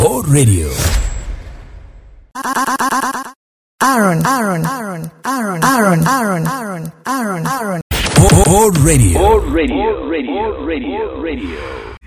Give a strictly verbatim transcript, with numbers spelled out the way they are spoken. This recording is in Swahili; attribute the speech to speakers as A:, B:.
A: O Radio.
B: Aaron, Aaron, Aaron, Aaron, Aaron, Aaron, Aaron, Aaron, Aaron.
A: O Radio.
C: O Radio. O Radio. Radio. Radio.